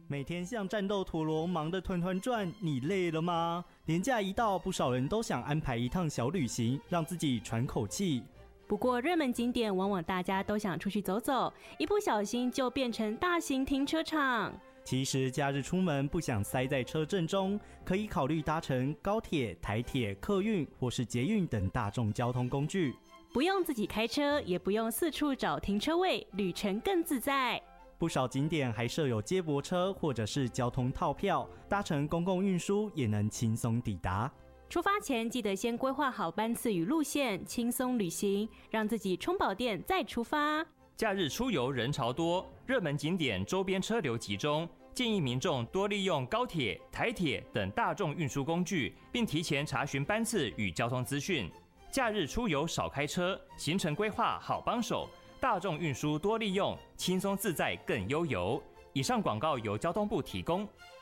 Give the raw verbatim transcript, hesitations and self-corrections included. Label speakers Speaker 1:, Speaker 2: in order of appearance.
Speaker 1: 每天像战斗陀螺忙得团团转，你累了吗？连假一到，不少人都想安排一趟小旅行，让自己喘口气。
Speaker 2: 不过热门景点往往大家都想出去走走，一不小心就变成大型停车场。
Speaker 1: 其实假日出门不想塞在车阵中，可以考虑搭乘高铁、台铁、客运或是捷运等大众交通工具。
Speaker 2: 不用自己开车，也不用四处找停车位，旅程更自在。
Speaker 1: 不少景点还设有接驳车或者是交通套票，搭乘公共运输也能轻松抵达。
Speaker 2: 出发前记得先规划好班次与路线，轻松旅行，让自己充饱电再出发。
Speaker 3: 假日出游人潮多，热门景点周边车流集中，建议民众多利用高铁、台铁等大众运输工具，并提前查询班次与交通资讯。假日出游少开车，行程规划好帮手。大众运输多利用，轻松自在更悠游。以上广告由交通部提供。